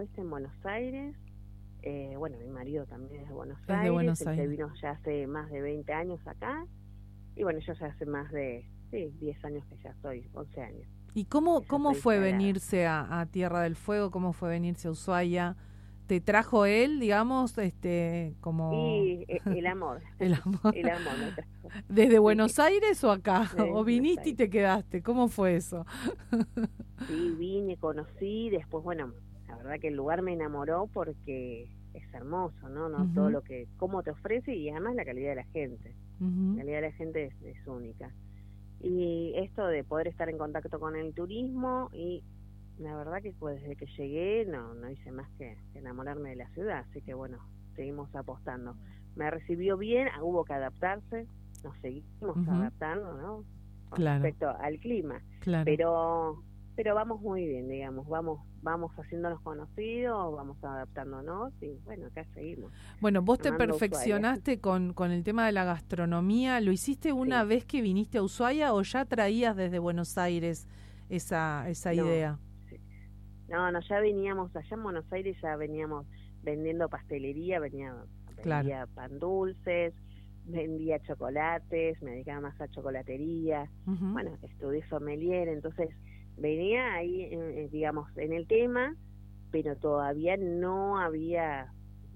Oeste en Buenos Aires. Bueno, mi marido también es de Buenos Es Aires. de Buenos Él Aires. se vino ya hace más de 20 años acá. Y bueno, yo ya hace más de 10 años que ya estoy, 11 años. ¿Y que cómo ya estoy fue instalada. venirse a Tierra del Fuego? ¿Cómo fue venirse a Ushuaia? ¿Te trajo él, digamos, como Y el amor. el amor? El amor me trajo. ¿Desde Sí, Buenos Aires o acá? de ¿O Buenos viniste y Aires. te quedaste? ¿Cómo fue eso? Sí, vine, conocí, después, bueno, la verdad que el lugar me enamoró porque es hermoso, ¿no? No todo lo que, cómo te ofrece y además la calidad de la gente. La calidad de la gente es única. Y esto de poder estar en contacto con el turismo, y la verdad que pues, desde que llegué no hice más que enamorarme de la ciudad, así que bueno, seguimos apostando. Me recibió bien, hubo que adaptarse, nos seguimos adaptando, ¿no? Con Claro. respecto al clima, Claro. pero vamos muy bien, digamos, vamos haciéndonos conocidos, vamos adaptándonos y bueno, acá seguimos. Bueno, vos te Amando perfeccionaste con el tema de la gastronomía. ¿Lo hiciste una vez que viniste a Ushuaia o ya traías desde Buenos Aires esa idea? Sí. No, ya veníamos, allá en Buenos Aires ya veníamos vendiendo pastelería, vendía pan dulces, vendía chocolates, me dedicaba más a chocolatería, bueno, estudié sommelier, entonces venía ahí, digamos, en el tema, pero todavía no había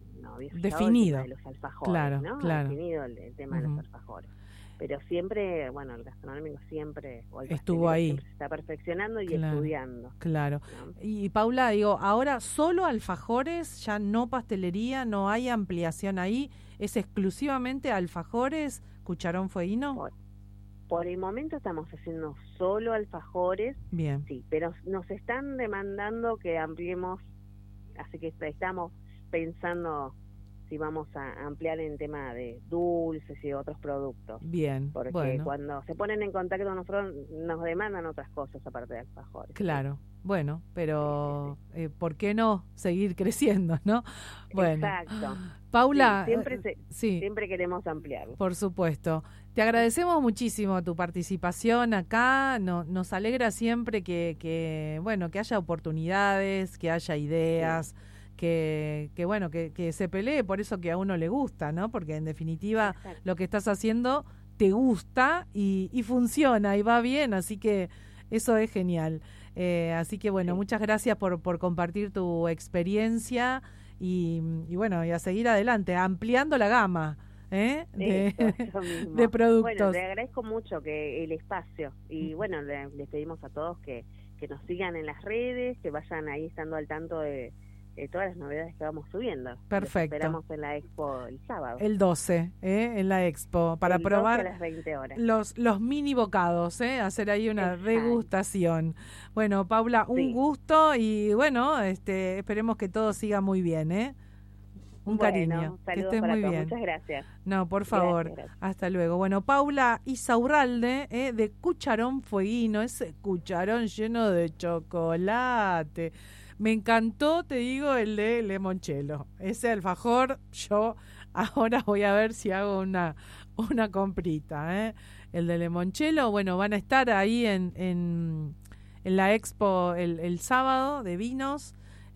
definido el tema de los alfajores, ¿no? Claro. Definido el tema de los alfajores. Pero siempre, bueno, el gastronómico siempre, o el estuvo ahí. siempre se está perfeccionando y estudiando. Claro. ¿No? Y Paula, digo, ahora solo alfajores, ya no pastelería, no hay ampliación ahí, es exclusivamente alfajores, cucharón fueguino. Por el momento estamos haciendo solo alfajores. Bien. Sí, pero nos están demandando que ampliemos, así que estamos pensando si vamos a ampliar en tema de dulces y otros productos. Bien, porque cuando se ponen en contacto con nosotros nos demandan otras cosas aparte de alfajores. Claro, ¿sí? Bueno, pero ¿por qué no seguir creciendo, no? Bueno. Exacto. Paula, siempre queremos ampliarlo. Por supuesto. Te agradecemos muchísimo tu participación acá. Nos alegra siempre que haya oportunidades, que haya ideas. Que se pelee por eso que a uno le gusta, ¿no? Porque en definitiva lo que estás haciendo te gusta y funciona y va bien, así que eso es genial. Así que muchas gracias por compartir tu experiencia y a seguir adelante, ampliando la gama de productos. Bueno, le agradezco mucho que el espacio y bueno, les pedimos a todos que nos sigan en las redes, que vayan ahí estando al tanto de todas las novedades que vamos subiendo. Perfecto. Los esperamos en la expo el sábado. El 12, en la expo, para el probar 12 a las 20 horas. Los mini bocados, hacer ahí una degustación. Bueno, Paula, un gusto y esperemos que todo siga muy bien, Un cariño. Que estés muy bien. Muchas gracias. No, por favor. Gracias. Hasta luego. Bueno, Paula Isaurralde, de Cucharón Fueguino, ese cucharón lleno de chocolate. Me encantó, te digo, el de limoncello. Ese alfajor, yo ahora voy a ver si hago una comprita. El de limoncello, van a estar ahí en la expo el sábado de vinos.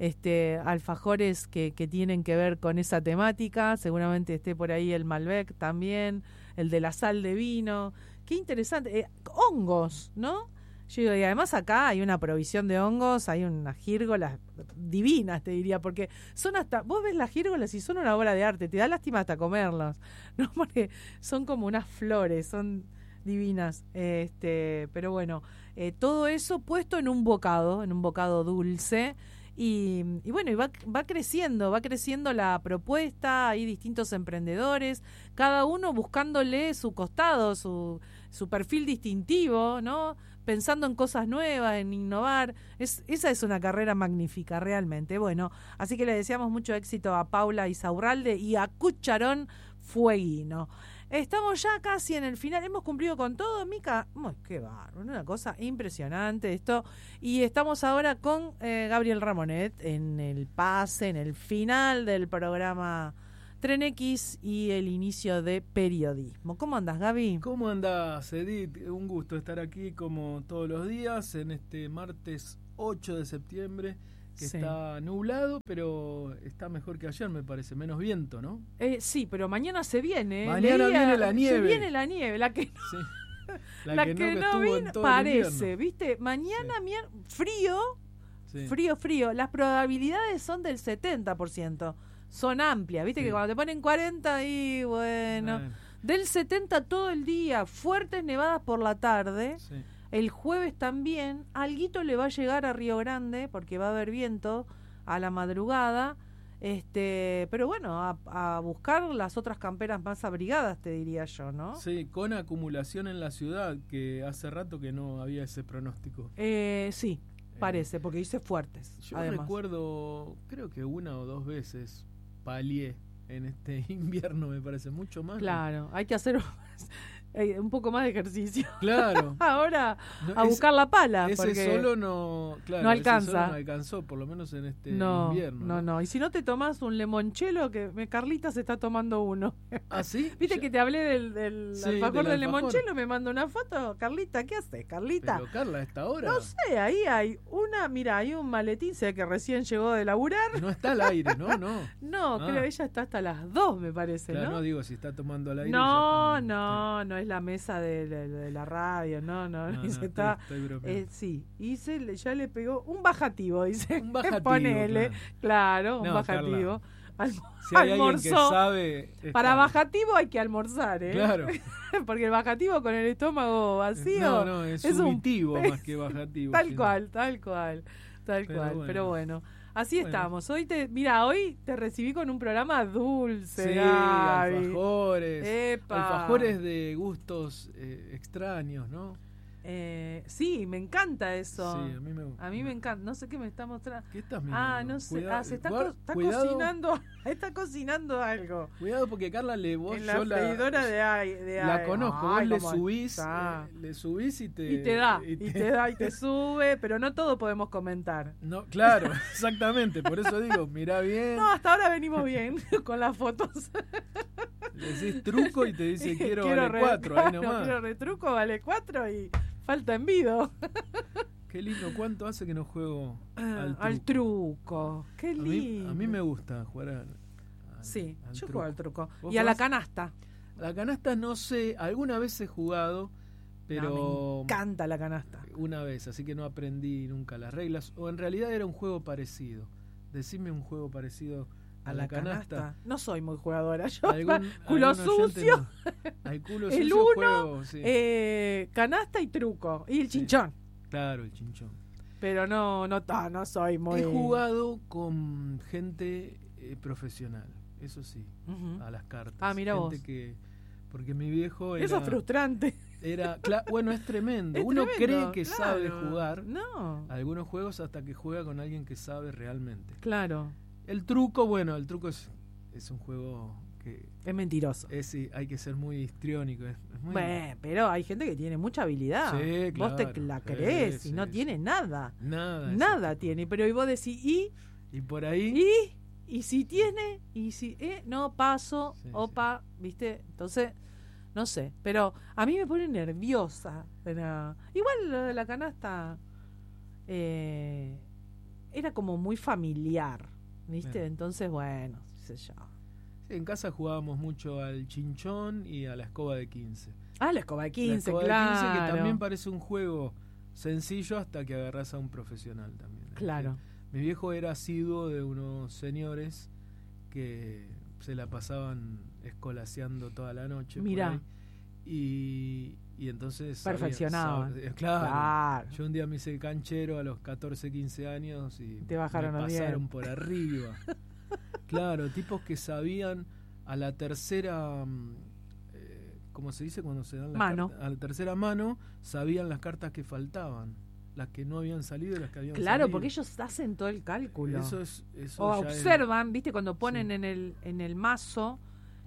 Alfajores que tienen que ver con esa temática. Seguramente esté por ahí el Malbec también, el de la sal de vino. Qué interesante. Hongos, ¿no? Yo digo, y además acá hay una provisión de hongos, hay unas gírgolas divinas, te diría, porque son vos ves las gírgolas y son una obra de arte, te da lástima hasta comerlos, ¿no? Porque son como unas flores, son divinas, pero bueno, todo eso puesto en un bocado dulce. Y va creciendo la propuesta, hay distintos emprendedores, cada uno buscándole su costado, su perfil distintivo, ¿no? Pensando en cosas nuevas, en innovar. Esa es una carrera magnífica, realmente. Bueno, así que le deseamos mucho éxito a Paula Isaurralde y a Cucharón Fueguino. Estamos ya casi en el final. Hemos cumplido con todo, Mica. Qué bárbaro, una cosa impresionante esto. Y estamos ahora con Gabriel Ramonet en el pase, en el final del programa Tren X y el inicio de periodismo. ¿Cómo andas, Gaby? ¿Cómo andás, Edith? Un gusto estar aquí como todos los días en este martes 8 de septiembre que está nublado, pero está mejor que ayer, me parece. Menos viento, ¿no? Sí, pero mañana se viene. Mañana viene la nieve. Se viene la nieve, la que sí. la que no vino, parece, ¿viste? Mañana frío, sí. frío. Las probabilidades son del 70%. Son amplias, ¿viste? Sí. Que cuando te ponen 40 y bueno, del 70 todo el día, fuertes nevadas por la tarde. Sí. El jueves también, alguito le va a llegar a Río Grande porque va a haber viento a la madrugada. Pero bueno, a buscar las otras camperas más abrigadas, te diría yo, ¿no? Sí, con acumulación en la ciudad, que hace rato que no había ese pronóstico. Sí, parece, porque dice fuertes. Yo además. recuerdo, creo que 1 o 2 veces palié en este invierno, me parece, mucho más. Claro, hay que hacer un poco más de ejercicio. Claro. Ahora, a buscar la pala. Ese porque solo no, claro, no alcanza. Ese solo no alcanzó, por lo menos en este invierno. No. Y si no te tomás un limonchelo, que Carlita se está tomando uno. ¿Ah, sí? ¿Viste que te hablé del sí, alfajor del alfajor. limonchelo? Me mandó una foto. Carlita, ¿qué haces, Carlita? Pero Carla, ¿a esta hora? No sé, ahí hay hay un maletín, sé que recién llegó de laburar. No está al aire, ¿no? No, creo ella está hasta las 2, me parece, claro, ¿no? no digo si está tomando al aire. No es la mesa de la radio, no, está, estoy bromeando. sí, ya le pegó un bajativo, dice. Un bajativo, ponele, claro, un bajativo. Si hay almorzó. alguien que sabe. Para bajativo hay que almorzar, ¿eh? Claro. Porque el bajativo con el estómago vacío. No, es subitivo más que bajativo. Tal cual. Bueno. Pero bueno. Así estamos. Hoy te recibí con un programa dulce. Sí, Gaby. alfajores. Epa. Alfajores de gustos extraños, ¿no? Sí, me encanta eso. Sí, a mí me gusta. A mí me encanta. No sé qué me está mostrando. ¿Qué estás mirando? No sé. Cuidado, Se está cuidado, cocinando. Está cocinando algo. Cuidado porque Carla en la freidora de aire. La conozco. Ay, vos le subís y te da y te sube, pero no todo podemos comentar. No, claro, exactamente. Por eso digo, mirá bien. No, hasta ahora venimos bien con las fotos. Le decís truco y te dice quiero vale 4, ahí nomás. Quiero retruco, vale 4 y falta envido. Qué lindo, ¿cuánto hace que no juego al truco? Qué lindo. A mí me gusta jugar al yo truco. juego al truco. ¿Vos Y a la jugás? canasta. La canasta no sé, alguna vez he jugado, pero me encanta la canasta. Una vez, así que no aprendí nunca las reglas. O en realidad era un juego parecido. Decime un juego parecido a la canasta. No soy muy jugadora. Yo culo sucio. Al culo el sucio uno, juego, sí. Canasta y truco. Y el chinchón. Claro, el chinchón. Pero no soy muy... He jugado con gente profesional, eso sí, a las cartas. Mira gente vos. Porque mi viejo era... Eso es frustrante. Bueno, es tremendo. Uno cree que sabe jugar algunos juegos hasta que juega con alguien que sabe realmente. Claro. El truco es un juego que... Es mentiroso. Sí, hay que ser muy histriónico. Es muy... pero hay gente que tiene mucha habilidad. Sí, claro. Vos te la creés y no tiene nada. Nada tiene. Pero y vos decís, ¿y por ahí? ¿Y si tiene? ¿Y si no paso? Opa, ¿viste? Entonces, no sé. Pero a mí me pone nerviosa. Igual lo de la canasta era como muy familiar, ¿viste? Bien. Entonces, bueno, qué sé yo. Sí, en casa jugábamos mucho al chinchón y a la escoba de 15. La escoba de 15, claro. La escoba de 15 que también parece un juego sencillo hasta que agarrás a un profesional también. Claro. Mi viejo era asiduo de unos señores que se la pasaban escolaseando toda la noche. Mirá. Y entonces... Perfeccionaban. Claro. Yo un día me hice canchero a los 14, 15 años y te bajaron me pasaron por arriba. Claro, tipos que sabían a la tercera... ¿cómo se dice cuando se dan las cartas? A la tercera mano sabían las cartas que faltaban. Las que no habían salido y las que habían salido. Claro, porque ellos hacen todo el cálculo. Eso o observan, ¿viste? Cuando ponen en el mazo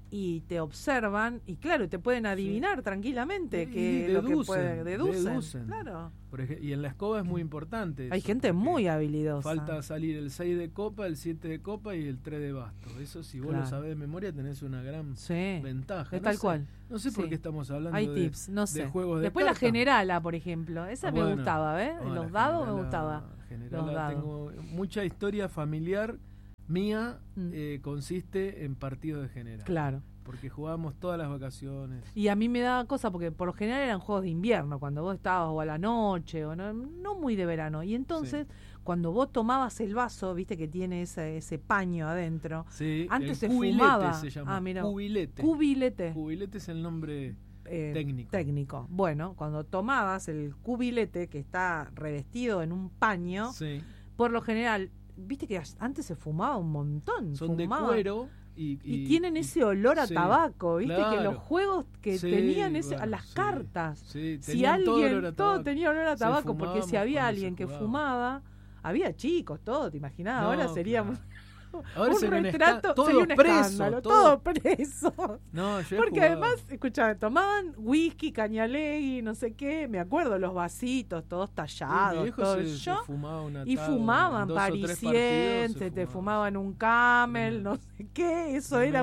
y te observan y claro, te pueden adivinar tranquilamente que lo que deducen. Claro. Y en la escoba es muy importante. Hay gente muy habilidosa. Falta salir el 6 de copa, el 7 de copa y el 3 de basto. Eso si vos lo sabés de memoria tenés una gran ventaja. Es tal cual. No sé por qué estamos hablando Hay tips, no sé. de juegos de Después carta. La generala, por ejemplo. Esa me gustaba, ¿ves? Los dados me gustaba. Los dados. Tengo mucha historia familiar mía, consiste en partidos de general. Claro. Porque jugábamos todas las vacaciones. Y a mí me daba cosa porque por lo general eran juegos de invierno, cuando vos estabas o a la noche, o no muy de verano. Y entonces, cuando vos tomabas el vaso, viste que tiene ese paño adentro. Sí, antes se cubilete fumaba. Se llama. Mira, cubilete. Cubilete es el nombre técnico. Bueno, cuando tomabas el cubilete, que está revestido en un paño, por lo general, viste que antes se fumaba un montón. Son de cuero. Y tienen ese olor a tabaco, viste, que los juegos que tenían las cartas, si alguien, todo tenía olor a tabaco, porque si había alguien que fumaba, había chicos, todo, te imaginás, ahora seríamos ahora un retrato, todo sería un preso, escándalo, todo preso. No, porque además, escuchá, tomaban whisky, cañalegui, no sé qué, me acuerdo los vasitos todos tallados, todo se fumaba y fumaban parisiense, te fumaban un camel, no sé qué, eso era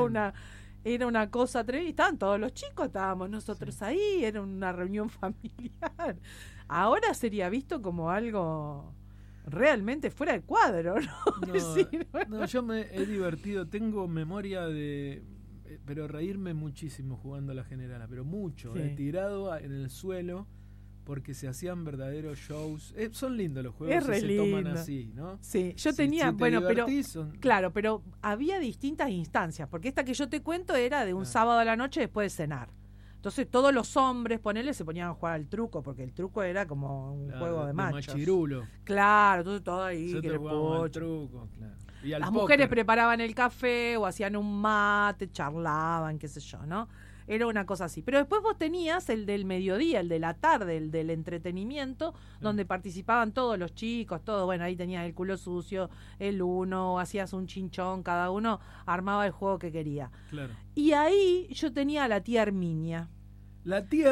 una cosa tremenda, y estaban todos los chicos, estábamos nosotros ahí, era una reunión familiar. Ahora sería visto como algo realmente fuera de cuadro, ¿no? No, yo me he divertido, tengo memoria pero reírme muchísimo jugando a la generala, pero mucho, tirado en el suelo, porque se hacían verdaderos shows. Son lindos los juegos, se toman así, ¿no? Sí, yo tenía, claro, pero había distintas instancias, porque esta que yo te cuento era de un sábado a la noche después de cenar. Entonces todos los hombres, se ponían a jugar al truco, porque el truco era como un juego de machos. Machirulo. Claro, entonces todo ahí. Al truco, claro. Y las mujeres preparaban el café o hacían un mate, charlaban, qué sé yo, ¿no? Era una cosa así. Pero después vos tenías el del mediodía, el de la tarde, el del entretenimiento, donde participaban todos los chicos, todo. Bueno, ahí tenías el culo sucio, el uno, hacías un chinchón, cada uno armaba el juego que quería. Claro. Y ahí yo tenía a la tía Herminia. La tía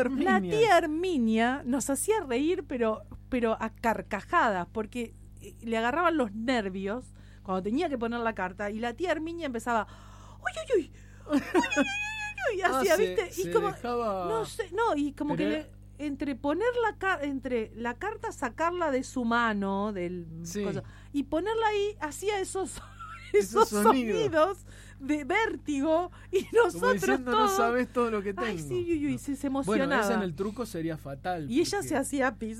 Herminia nos hacía reír, pero a carcajadas, porque le agarraban los nervios cuando tenía que poner la carta, y la tía Herminia empezaba, ¡uy! Y hacía, ¿viste? Y como dejaba... no sé, y como que entre poner entre la carta, sacarla de su mano y ponerla ahí, hacía esos sonidos de vértigo, y nosotros como diciendo, todos, no sabes todo lo que tengo. Ay, sí, se emocionaba. Bueno, esa en el truco sería fatal. Y ella se hacía pis.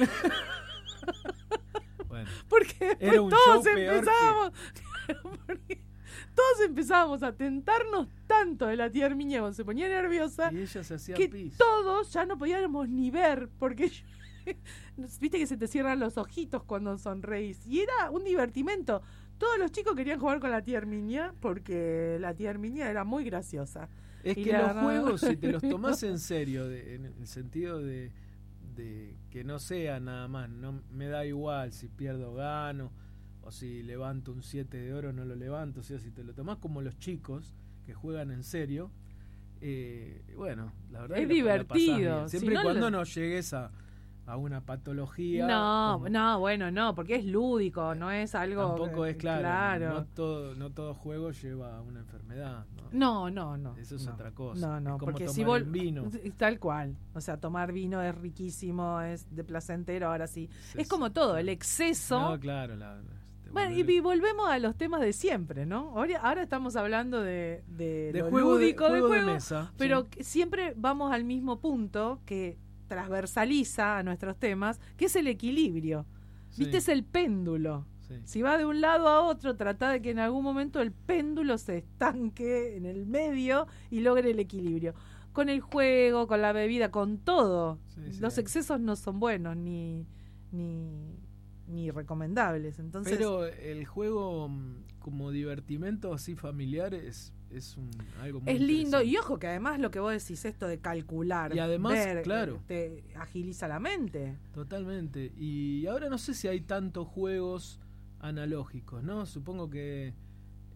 Bueno, porque era un todos show empezábamos todos empezábamos a tentarnos tanto de la tía Herminia cuando se ponía nerviosa, y ella se hacía que pis. todos ya no podíamos ni ver, porque viste que se te cierran los ojitos cuando sonreís, y era un divertimento. Todos los chicos querían jugar con la tía Herminia porque la tía Herminia era muy graciosa. Es que los juegos, si te los tomás en serio, en el sentido de que no sea nada más, no me da igual si pierdo o gano, o si levanto un 7 de oro no lo levanto, o sea, si te lo tomás como los chicos que juegan en serio, bueno, la verdad es divertido. Siempre y cuando no llegues a una patología. No, porque es lúdico, no es algo. Tampoco es claro. No todo juego lleva a una enfermedad. No. Eso es otra cosa. No, es como porque tomar si vos, vino. Tal cual. O sea, tomar vino es riquísimo, es de placentero, ahora sí. Es como todo, el exceso. No, claro, bueno, y volvemos a los temas de siempre, ¿no? Ahora estamos hablando de juego lúdico, de juego de mesa. Pero siempre vamos al mismo punto que transversaliza a nuestros temas, que es el equilibrio. ¿Viste? Es el péndulo. Sí. Si va de un lado a otro, trata de que en algún momento el péndulo se estanque en el medio y logre el equilibrio. Con el juego, con la bebida, con todo. Los excesos no son buenos ni recomendables. Entonces, pero el juego como divertimento así familiar es algo muy lindo, y ojo que además lo que vos decís, esto de calcular y además ver, claro, te agiliza la mente totalmente. Y ahora no sé si hay tantos juegos analógicos, ¿no? Supongo que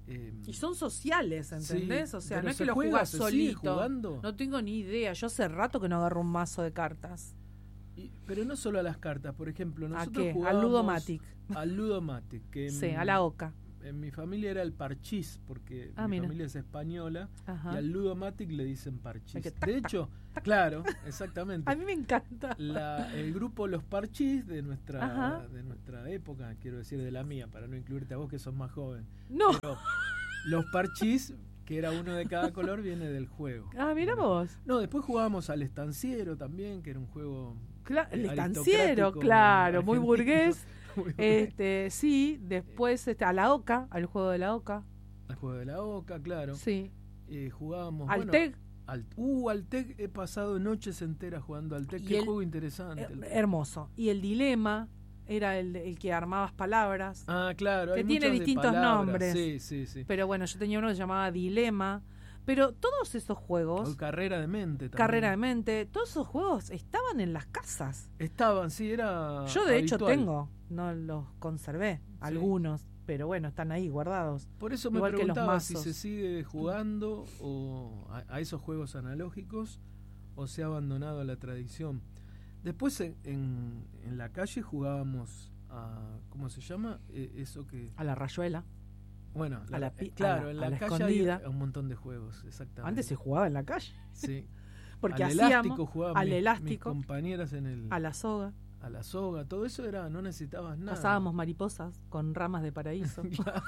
y son sociales, ¿entendés? Sí, o sea, pero no es que lo jugás solito. Jugando? No tengo ni idea. Yo hace rato que no agarro un mazo de cartas. Pero no solo a las cartas, por ejemplo, nosotros ¿A qué? jugábamos Al Ludomatic. Al Ludomatic, que sí, a la oca. En mi familia era el parchís, porque mi familia es española. Ajá. Y al Ludomatic le dicen parchís. De hecho, claro, exactamente. A mí me encanta. El grupo Los Parchís de nuestra época, quiero decir de la mía, para no incluirte a vos que sos más joven. No. Pero Los Parchís, que era uno de cada color, viene del juego. Ah, mira vos. No, después jugábamos al estanciero también, que era un juego... El estanciero, claro, muy burgués. Sí, después a la oca, al juego de la oca. Al juego de la oca, claro. Sí. Jugábamos... Al TEG. Al TEG he pasado noches enteras jugando al TEG. Qué juego interesante. Hermoso. Y el dilema era el que armabas palabras. Ah, claro. Que tiene distintos nombres. Sí. Pero bueno, yo tenía uno que se llamaba Dilema. Pero todos esos juegos... O Carrera de Mente también. Carrera de Mente. Todos esos juegos estaban en las casas. Estaban, sí, era yo de hecho habitual. tengo, no los conservé, algunos, pero bueno, están ahí guardados. Por eso me preguntaba si se sigue jugando a esos juegos analógicos o se ha abandonado la tradición. Después en la calle jugábamos a... ¿Cómo se llama? Eso que... A la rayuela. Bueno, en la calle escondida. hay un montón de juegos, exactamente. Antes se jugaba en la calle. Sí. Porque al hacíamos elástico jugaban al mis elástico, compañeras en el... a la soga. A la soga, todo eso era, no necesitabas nada. Pasábamos mariposas con ramas de paraíso.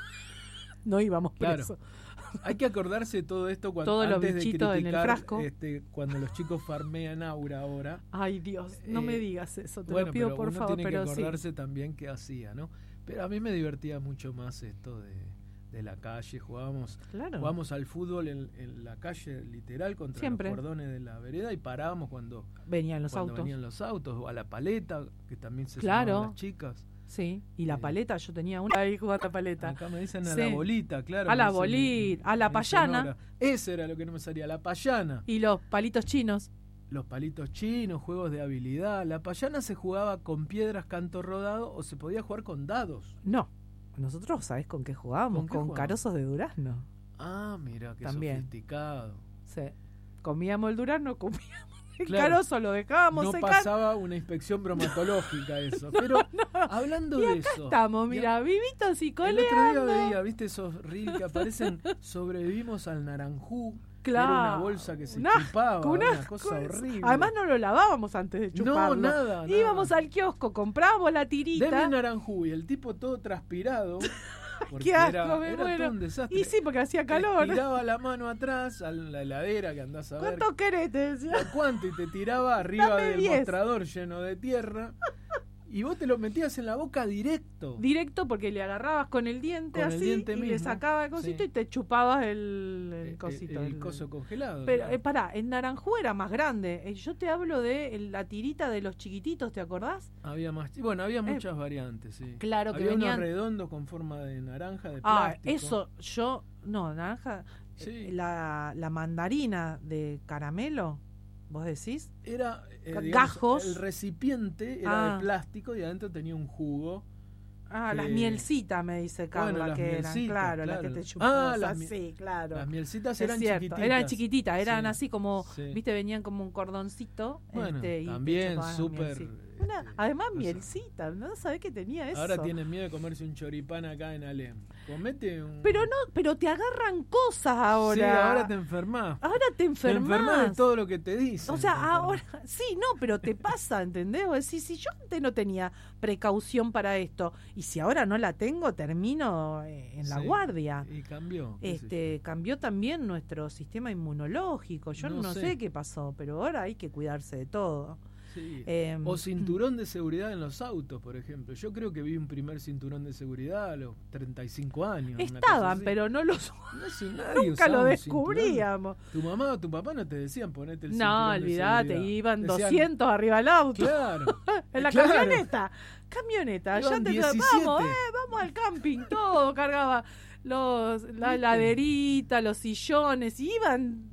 No íbamos preso. Hay que acordarse de todo esto cuando todos los antes bichitos de criticar, en el frasco. Cuando los chicos farmean Aura ahora. Ay Dios, no me digas eso, te bueno, lo pido pero por uno favor. Tiene pero que acordarse también qué hacía, ¿no? Pero a mí me divertía mucho más esto de la calle. Jugábamos al fútbol en la calle, literal, contra los cordones de la vereda, y parábamos cuando venían los autos, o a la paleta, que también se sumaban las chicas. Sí, y la paleta, yo tenía una ahí jugando a paleta. Acá me dicen a la bolita, claro. A la bolita, a la payana. Ese era lo que no me salía, la payana. Y los palitos chinos. Los palitos chinos, juegos de habilidad. La payana se jugaba con piedras canto rodado o se podía jugar con dados. No, nosotros, ¿sabés con qué jugábamos? Con carozos de durazno. Ah, mira, qué sofisticado. Sí, comíamos el durazno, comíamos el carozo, lo dejábamos secar. No pasaba una inspección bromatológica eso. Pero hablando de eso... estamos, mira, vivitos y coleando. El otro día veía, ¿viste esos reels que aparecen? Sobrevivimos al naranjú. Claro. Era una bolsa que se chupaba, una cosa horrible. Además no lo lavábamos antes de chuparlo. No, nada. Íbamos al kiosco, comprábamos la tirita. Deme naranjú, y el tipo todo transpirado. Qué asco, era todo un desastre. Y sí, porque hacía calor. Tiraba la mano atrás a la heladera que andás a ver. ¿Cuánto querés? Te decía. ¿Cuánto? Y te tiraba arriba del mostrador lleno de tierra. Y vos te lo metías en la boca directo. Directo, porque le agarrabas con el diente así, el diente mismo. Le sacaba el cosito y te chupabas el cosito. El coso congelado. Pero pará, el naranjú era más grande. Yo te hablo de la tirita de los chiquititos, ¿te acordás? Había más. Bueno, había muchas variantes, sí. Claro que había venían... unos redondos con forma de naranja, de eso, plástico. naranja. Sí. La mandarina de caramelo. ¿Vos decís? Era gajos. El recipiente era de plástico y adentro tenía un jugo. Las mielcitas, me dice Carla, que eran, claro, las que te chupabas así, claro. Las mielcitas eran chiquititas. Eran chiquititas, eran así como, viste, venían como un cordoncito. Bueno, y también súper... además, mielcita, ¿no sabés que tenía eso? Ahora tienen miedo de comerse un choripán acá en Alem. Comete un... Pero te agarran cosas ahora. Sí, ahora te enfermás. Te enfermás de todo lo que te dicen. O sea, ahora, sí, pero te pasa, ¿entendés? O decís, si yo antes no tenía precaución para esto, y si ahora no la tengo, termino en la guardia. Y cambió. Cambió también nuestro sistema inmunológico. Yo no sé qué pasó, pero ahora hay que cuidarse de todo. Sí. O cinturón de seguridad en los autos, por ejemplo. Yo creo que vi un primer cinturón de seguridad a los 35 años. Estaban, pero no los nunca lo descubríamos. Tu mamá o tu papá no te decían ponete el cinturón de seguridad. No, olvídate, iban 200 arriba del auto. Claro. En la camioneta. Ya te vamos al camping, todo cargaba la laderita, los sillones, y iban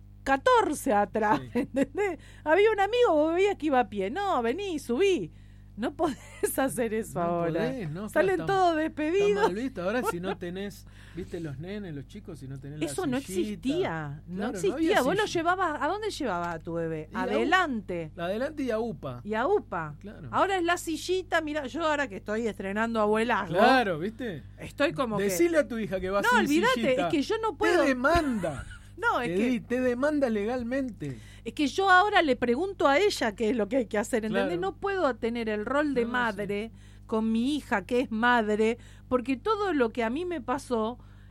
14 atrás, ¿entendés? Había un amigo, vos veías que iba a pie, no, vení, subí. No podés hacer eso ahora. Podés, no, salen todos despedidos. Está mal visto. Ahora si no tenés, viste los nenes, los chicos, si no tenés eso la no sillita. existía. No Claro, existía. no Vos lo silla. llevabas, ¿a dónde llevabas a tu bebé? Y Adelante. Adelante y a UPA. Y a UPA. Claro. Ahora es la sillita, mira, yo ahora que estoy estrenando abuelazgo. Claro, ¿viste? Estoy como Decile a tu hija que va no, sin olvídate, sillita. es que yo no puedo. Te demanda. No, Te demanda legalmente. Es que yo ahora le pregunto a ella qué es lo que hay que hacer, ¿entendés? Claro. No puedo tener el rol de No, madre con mi hija que es madre, porque todo lo que a mí me pasó